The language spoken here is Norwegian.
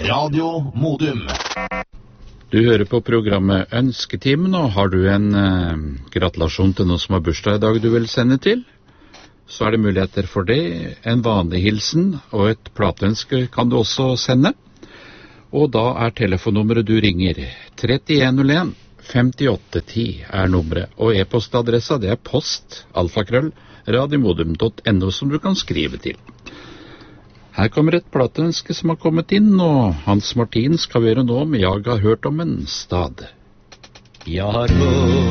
Radio Modum. Du hører på programmet Ønsketimen, og har du en gratulasjon til noen som har bursdag i dag du vil sende til, så er det muligheter for det. En vanlig hilsen og et plateønske kan du også sende. Og da er telefonnummeret du ringer 3101 5810 er nummeret, og e-postadressa det er post, alfakrøll, radiomodum.no som du kan skrive til. Her kommer et plateønske som har kommet inn, og Hans Martin skal vi gjøre nå med Jeg har hørt om en stad. Jeg har hørt